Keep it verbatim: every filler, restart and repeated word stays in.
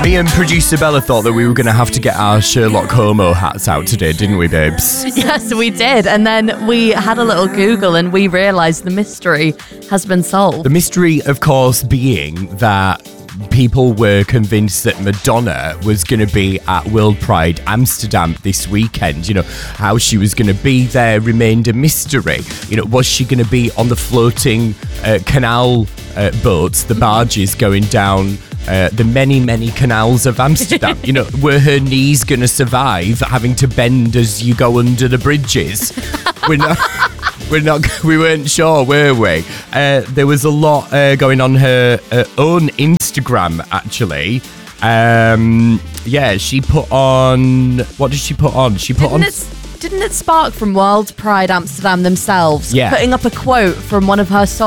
Me and producer Bella thought that we were going to have to get our Sherlock Holmes hats out today, didn't we, babes? Yes, we did. And then we had a little Google and we realised the mystery has been solved. The mystery, of course, being that people were convinced that Madonna was going to be at World Pride Amsterdam this weekend. You know, how she was going to be there remained a mystery. You know, was she going to be on the floating uh, canal uh, boats, the barges going down uh, the many, many canals of Amsterdam? You know, were her knees going to survive having to bend as you go under the bridges? We're not... We're not. We weren't sure, were we? Uh, there was a lot uh, going on her uh, own Instagram, actually. Um, yeah, she put on. What did she put on? She put didn't on. It, didn't it spark from World Pride Amsterdam themselves? Yeah. Putting up a quote from one of her songs.